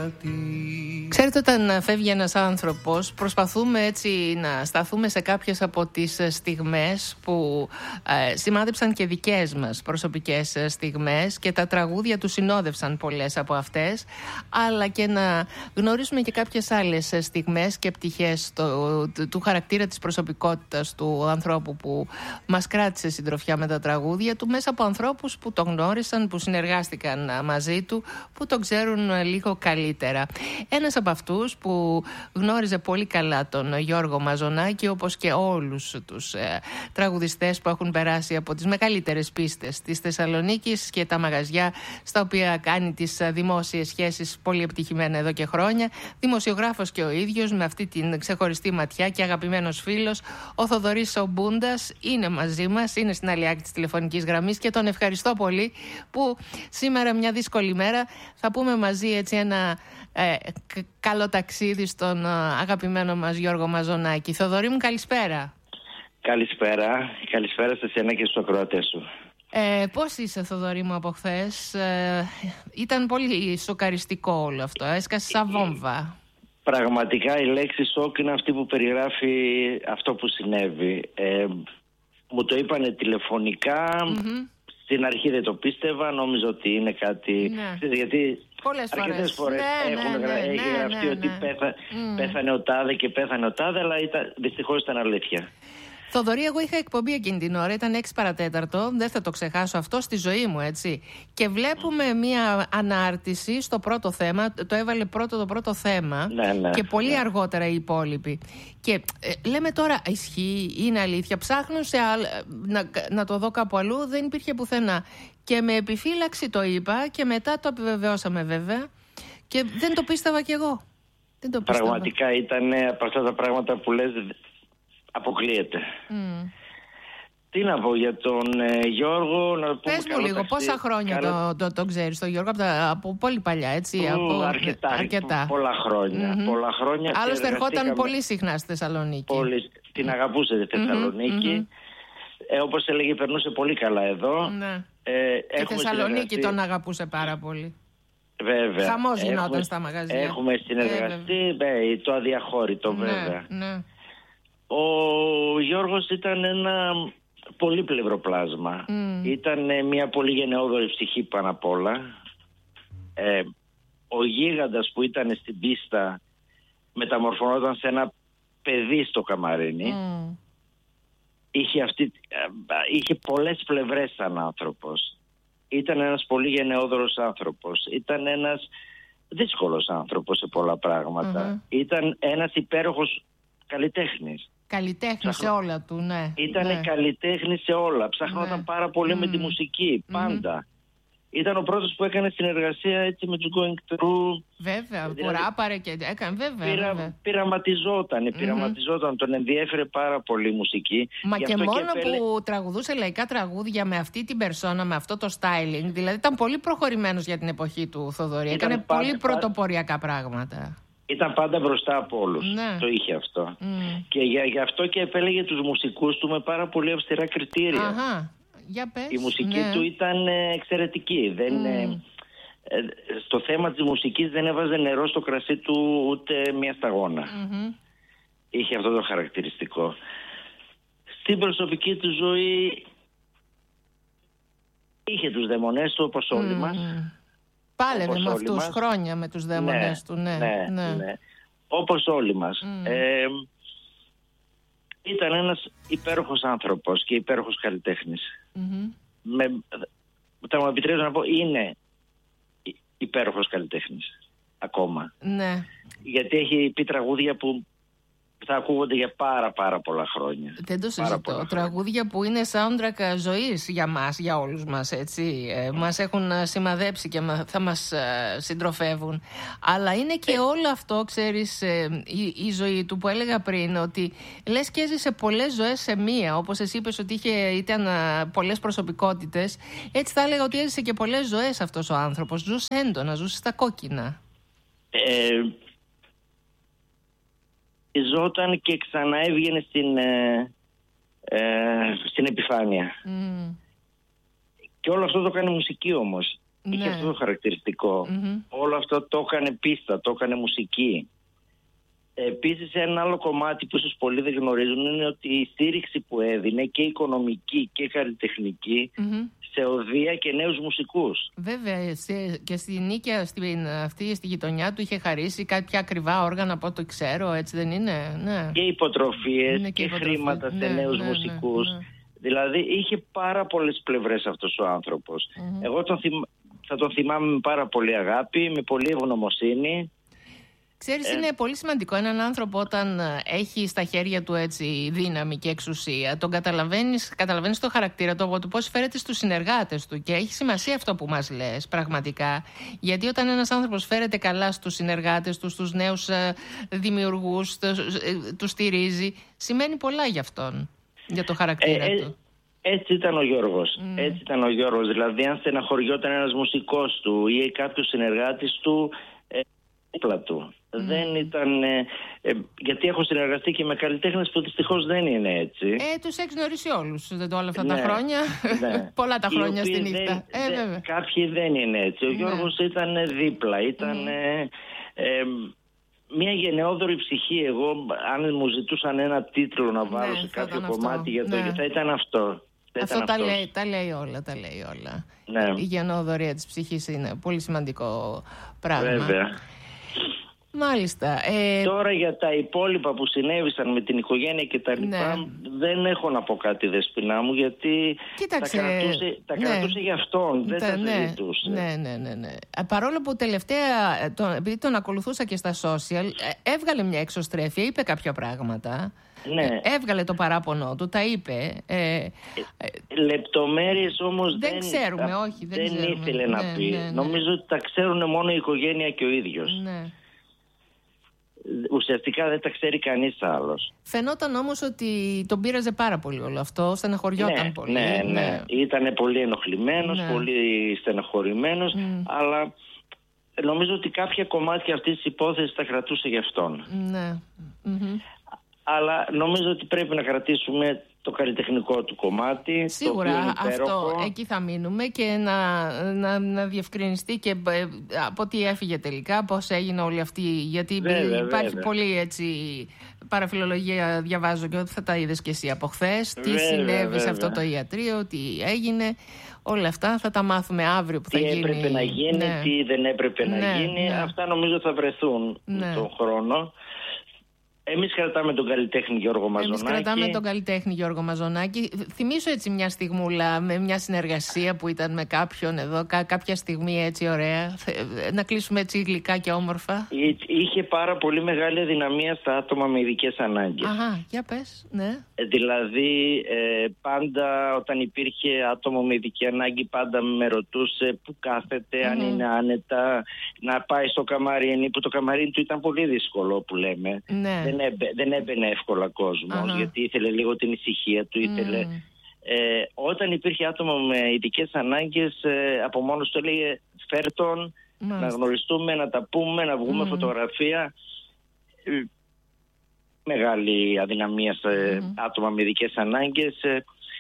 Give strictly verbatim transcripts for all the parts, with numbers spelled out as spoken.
Ξέρετε, όταν φεύγει ένας άνθρωπος, προσπαθούμε έτσι να σταθούμε σε κάποιες από τις στιγμές που ε, σημάδεψαν και δικές μας προσωπικές στιγμές και τα τραγούδια του συνόδευσαν πολλές από αυτές, αλλά και να γνωρίσουμε και κάποιες άλλες στιγμές και πτυχές το, του, του χαρακτήρα της προσωπικότητας του ανθρώπου που μας κράτησε συντροφιά με τα τραγούδια του, μέσα από ανθρώπους που τον γνώρισαν, που συνεργάστηκαν μαζί του, που τον ξέρουν λίγο καλύτερα. Ένας από αυτούς που γνώριζε πολύ καλά τον Γιώργο Μαζονάκη, όπως και όλους τους ε, τραγουδιστές που έχουν περάσει από τις μεγαλύτερες πίστες της Θεσσαλονίκης και τα μαγαζιά στα οποία κάνει τις δημόσιες σχέσεις, πολύ επιτυχημένα εδώ και χρόνια. Δημοσιογράφος και ο ίδιος, με αυτή την ξεχωριστή ματιά και αγαπημένος φίλος, ο Θοδωρής ο Μπούντας, είναι μαζί μας, είναι στην άλλη άκρη της τηλεφωνικής γραμμής και τον ευχαριστώ πολύ που σήμερα, μια δύσκολη μέρα, θα πούμε μαζί έτσι ένα ε, καλό ταξίδι στον αγαπημένο μας Γιώργο Μαζονάκη. Θοδωρή μου, καλησπέρα. Καλησπέρα. Καλησπέρα σε σένα και στους ακροατές σου. Ε, πώς είσαι, Θοδωρή μου, από χθες? Ε, ήταν πολύ σοκαριστικό όλο αυτό. Έσκασε σαν βόμβα. Πραγματικά η λέξη σοκ είναι αυτή που περιγράφει αυτό που συνέβη. Ε, μου το είπανε τηλεφωνικά. Mm-hmm. Στην αρχή δεν το πίστευα, νόμιζα ότι είναι κάτι... Ναι. Γιατί πολλές αρκετές φορές ναι, έχουν ναι, ναι, έχει ναι, γραφτεί ναι, ότι ναι. Πέθα, mm. πέθανε ο τάδε και πέθανε ο τάδε, αλλά ήταν, δυστυχώς ήταν αλήθεια. Θοδωρή, εγώ είχα εκπομπή εκείνη την ώρα, ήταν έξι παρατέταρτο, δεν θα το ξεχάσω αυτό στη ζωή μου, έτσι. Και βλέπουμε μία ανάρτηση στο πρώτο θέμα, το έβαλε πρώτο το πρώτο θέμα, ναι, ναι, και πολύ ναι. αργότερα οι υπόλοιποι. Και ε, λέμε τώρα, ισχύει, είναι αλήθεια, ψάχνω σε α, να, να το δω κάπου αλλού, δεν υπήρχε πουθενά. Και με επιφύλαξη το είπα και μετά το επιβεβαιώσαμε βέβαια και δεν το πίστευα κι εγώ. Δεν το πίστευα. Πραγματικά ήταν από αυτά τα πράγματα που λες, αποκλείεται. Mm. Τι να πω για τον ε, Γιώργο, να πούμε. Πες μου λίγο, ταξί... πόσα χρόνια καλό... το, το, το ξέρεις τον Γιώργο? Από, τα, από πολύ παλιά, έτσι. Ου, από... αρκετά, αρκετά. Πολλά χρόνια. Mm-hmm. Πολλά χρόνια. Άλλωστε ερχόταν πολύ συχνά στη Θεσσαλονίκη. Πολύ... Την αγαπούσε τη Θεσσαλονίκη. Mm-hmm. Ε, όπως έλεγε, περνούσε πολύ καλά εδώ. Ναι. Ε, και η Θεσσαλονίκη συνεργαστεί... τον αγαπούσε πάρα πολύ. Βέβαια. Χαμός γινόταν στα μαγαζιά. Έχουμε συνεργαστεί, ε, το αδιαχώρητο βέβαια. Ναι, ναι. Ο Γιώργος ήταν ένα πολύπλευρο πλάσμα. Mm. Ήταν μια πολύ γενναιόδορη ψυχή πάνω απ' όλα. Ε, ο γίγαντας που ήταν στην πίστα μεταμορφωνόταν σε ένα παιδί στο καμαρίνι. Mm. Είχε, αυτή, είχε πολλές πλευρές σαν άνθρωπος. Ήταν ένας πολύ γενναιόδωρος άνθρωπος. Ήταν ένας δύσκολος άνθρωπος σε πολλά πράγματα. Mm-hmm. Ήταν ένας υπέροχος καλλιτέχνης. Καλλιτέχνη Ψάχνω... σε όλα του, ναι. Ήταν ναι. καλλιτέχνη σε όλα. Ψάχνονταν ναι. πάρα πολύ mm. με τη μουσική, πάντα. Mm. Ήταν ο πρώτος που έκανε συνεργασία έτσι με τους Going Through. Βέβαια, δηλαδή, που ράπαρε και έκανε, βέβαια. Πειρα... βέβαια. Πειραματιζόταν, mm-hmm. πειραματιζόταν. Τον ενδιέφερε πάρα πολύ η μουσική. Μα Γι και μόνο και επέλε... που τραγουδούσε λαϊκά τραγούδια με αυτή την περσόνα, με αυτό το styling. Δηλαδή ήταν πολύ προχωρημένος για την εποχή του, Θοδωρή. Έκανε πάντα, πολύ πρωτοποριακά πράγματα. Ήταν πάντα μπροστά από όλους. Ναι. Το είχε αυτό. Mm. Και γι' για αυτό και επέλεγε τους μουσικούς του με πάρα πολύ αυστηρά κριτήρια. Αχα. Για πες. Η μουσική ναι. του ήταν ε, εξαιρετική. Δεν, mm. ε, ε, στο θέμα της μουσικής δεν έβαζε νερό στο κρασί του ούτε μια σταγόνα. Mm-hmm. Είχε αυτό το χαρακτηριστικό. Στην προσωπική του ζωή είχε τους δαιμονές του, όπως όλοι mm. μας. Πάλευε με αυτούς μας. Χρόνια με τους δαίμονες ναι, του, ναι, ναι, ναι. ναι. Όπως όλοι μας. Mm. Ε, ήταν ένας υπέροχος άνθρωπος και υπέροχος καλλιτέχνης. Mm-hmm. Με, θα μου επιτρέψω να πω, είναι υπέροχος καλλιτέχνης ακόμα. Ναι. Γιατί έχει πει τραγούδια που θα ακούγονται για πάρα πάρα πολλά χρόνια. Δεν το συζητώ. Τραγούδια που είναι soundtrack ζωής για μας, για όλους μας, έτσι. Ε, μας έχουν σημαδέψει και θα μας ε, συντροφεύουν. Αλλά είναι και ε. όλο αυτό, ξέρεις, ε, η, η ζωή του που έλεγα πριν, ότι λες και έζησε πολλές ζωές σε μία. Όπως εσύ είπες ότι είχε, ήταν ε, πολλές προσωπικότητες. Έτσι θα έλεγα ότι έζησε και πολλές ζωές αυτός ο άνθρωπος. Ζούσε έντονα, ζούσε στα κόκκινα. Ε... ζόταν και ξανά έβγαινε στην, ε, ε, στην επιφάνεια. Mm. Και όλο αυτό το κάνει μουσική όμως. είχε ναι. αυτό το χαρακτηριστικό. Mm-hmm. Όλο αυτό το έκανε πίστα, το έκανε μουσική. Επίσης ένα άλλο κομμάτι που ίσως πολλοί δεν γνωρίζουν είναι ότι η στήριξη που έδινε και οικονομική και καλλιτεχνική mm-hmm. σε οδεία και νέους μουσικούς. Βέβαια και στη Νίκαια στην, αυτή στη γειτονιά του είχε χαρίσει κάποια ακριβά όργανα από ό,τι ξέρω, έτσι δεν είναι? Ναι. Και υποτροφίες και, και υποτροφίες. Χρήματα σε ναι, νέους ναι, μουσικούς. Ναι, ναι. Δηλαδή είχε πάρα πολλές πλευρές αυτός ο άνθρωπος. Mm-hmm. Εγώ τον θυμ, θα τον θυμάμαι με πάρα πολύ αγάπη, με πολύ ευγνωμοσύνη. Ξέρεις, ε... είναι πολύ σημαντικό έναν άνθρωπο όταν έχει στα χέρια του έτσι δύναμη και εξουσία. Τον καταλαβαίνεις, καταλαβαίνεις το χαρακτήρα του από το πώς φέρεται στους συνεργάτες του. Και έχει σημασία αυτό που μας λες πραγματικά. Γιατί όταν ένας άνθρωπος φέρεται καλά στους συνεργάτες του, στους νέους δημιουργούς, τους στηρίζει, σημαίνει πολλά για αυτόν, για το χαρακτήρα ε, του. Ε... Έτσι ήταν ο Γιώργος. Mm. Έτσι ήταν ο Γιώργος. Δηλαδή, αν στεναχωριόταν ένας μουσικός του ή κάποιος συνεργάτης του, ε, δίπλα του. Mm. Δεν ήταν. Ε, ε, γιατί έχω συνεργαστεί και με καλλιτέχνες που δυστυχώς δεν είναι έτσι. Ε, τους έχεις γνωρίσει όλους όλα αυτά ναι, τα χρόνια. Ναι. Πολλά τα χρόνια στη νύχτα. Δεν, ε, βέβαια. Κάποιοι δεν είναι έτσι. Ο ναι. Γιώργος ήταν δίπλα. Ήταν. Mm. Ε, ε, μια γενναιόδορη ψυχή. Εγώ, αν μου ζητούσαν ένα τίτλο να βάλω ναι, σε κάποιο κομμάτι για το ναι. θα ήταν αυτό. Αυτό τα λέει, τα λέει όλα, τα λέει όλα. Ναι. Η γενναιοδορία της ψυχής είναι πολύ σημαντικό πράγμα. Βέβαια. Μάλιστα. Ε... Τώρα για τα υπόλοιπα που συνέβησαν με την οικογένεια και τα λοιπά, ναι. δεν έχω να πω κάτι, Δεσπινά μου, γιατί Κοίταξε, τα κρατούσε, τα ναι. κρατούσε για αυτόν, δεν τα, τα ναι, συζητούσε. Ναι, ναι, ναι, ναι. Παρόλο που τελευταία, τον, επειδή τον ακολουθούσα και στα social, έβγαλε μια εξωστρέφεια, είπε κάποια πράγματα. Ναι. Έβγαλε το παράπονο του, τα είπε. Ε, Λεπτομέρειες όμως δεν, δεν ξέρουμε, όχι, δεν, δεν ξέρουμε. ήθελε να ναι, πει. Ναι, ναι. Νομίζω ότι τα ξέρουν μόνο η οικογένεια και ο ίδιος. Ναι. Ουσιαστικά δεν τα ξέρει κανείς άλλος. Φαινόταν όμως ότι τον πείραζε πάρα πολύ όλο αυτό, στεναχωριόταν ναι, πολύ. Ναι, ναι, ναι. Ήταν πολύ ενοχλημένος, ναι. πολύ στεναχωρημένος, mm. αλλά νομίζω ότι κάποια κομμάτια αυτής της υπόθεσης τα κρατούσε για αυτόν. Ναι. Mm-hmm. Αλλά νομίζω ότι πρέπει να κρατήσουμε το καλλιτεχνικό του κομμάτι. Σίγουρα το αυτό εκεί θα μείνουμε και να, να, να διευκρινιστεί και από τι έφυγε τελικά, πώς έγινε όλη αυτή. Γιατί βέβαια, υπάρχει βέβαια. πολύ έτσι παραφιλολογία, διαβάζω και ότι θα τα είδες και εσύ από χθες. Τι βέβαια, συνέβη βέβαια. σε αυτό το ιατρείο, τι έγινε. Όλα αυτά θα τα μάθουμε αύριο που τι θα γίνει. Τι έπρεπε να γίνει, ναι. τι δεν έπρεπε ναι, να γίνει. Ναι. Αυτά νομίζω θα βρεθούν ναι. τον χρόνο. Εμείς κρατάμε τον καλλιτέχνη Γιώργο Μαζονάκη. Εμείς κρατάμε τον καλλιτέχνη Γιώργο Μαζονάκη. Θυμίσω έτσι μια στιγμούλα με μια συνεργασία που ήταν με κάποιον εδώ, κά- κάποια στιγμή έτσι ωραία. Να κλείσουμε έτσι γλυκά και όμορφα. Είχε πάρα πολύ μεγάλη αδυναμία στα άτομα με ειδικές ανάγκες. Αχα, για πες, ναι. Δηλαδή ε, πάντα όταν υπήρχε άτομο με ειδική ανάγκη πάντα με ρωτούσε που κάθεται, mm-hmm. αν είναι άνετα, να πάει στο καμαρίνι, που το καμαρίνι του ήταν πολύ δύσκολο που λέμε. Ναι. Δεν, έμπαι, δεν έμπαινε εύκολα κόσμος, uh-huh. γιατί ήθελε λίγο την ησυχία του, ήθελε... Mm. Ε, όταν υπήρχε άτομο με ειδικές ανάγκες, ε, από μόνος του έλεγε φέρ τον, mm. να γνωριστούμε, να τα πούμε, να βγούμε mm. φωτογραφία. Ε, μεγάλη αδυναμία σε mm. άτομα με ειδικές ανάγκες. Ε,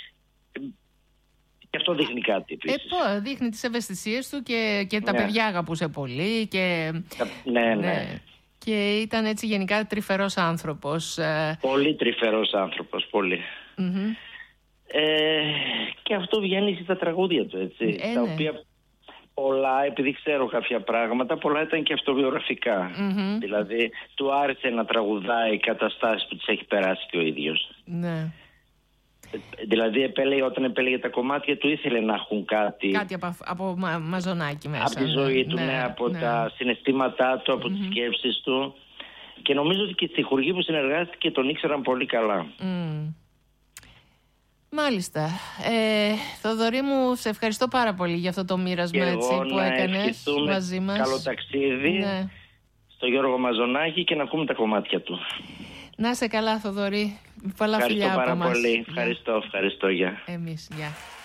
και αυτό δείχνει κάτι επίσης. Ε, δείχνει τις ευαισθησίες του και, και τα ναι. παιδιά αγαπούσε πολύ. Και... Ναι, ναι. ναι. Και ήταν έτσι γενικά τρυφερός άνθρωπος. Πολύ τρυφερός άνθρωπος, πολύ. Mm-hmm. Ε, και αυτό βγαίνει στα τραγούδια του, έτσι. Ε, τα ναι. οποία πολλά, επειδή ξέρω κάποια πράγματα, πολλά ήταν και αυτοβιογραφικά. Mm-hmm. Δηλαδή, του άρεσε να τραγουδάει καταστάσεις που τις έχει περάσει και ο ίδιος. Ναι. Δηλαδή επέλεγε, όταν επέλεγε τα κομμάτια του ήθελε να έχουν κάτι Κάτι από, από μα, μαζονάκι μέσα. Από τη ζωή ναι, του, ναι, ναι, από ναι. τα συναισθήματά του, από mm-hmm. τις σκέψεις του. Και νομίζω ότι και οι στιχουργοί που συνεργάστηκε τον ήξεραν πολύ καλά. Mm. Μάλιστα. Ε, Θοδωρή μου, σε ευχαριστώ πάρα πολύ για αυτό το μοίρασμα έτσι, που έκανες μαζί μας. Καλό ταξίδι ναι. στο Γιώργο Μαζονάκη και να ακούμε τα κομμάτια του. Να είσαι καλά, Θοδωρή. Πολλά ευχαριστώ φιλιά πάρα από πολύ. Μας. Ευχαριστώ, ευχαριστώ. Γεια. Εμείς, γεια.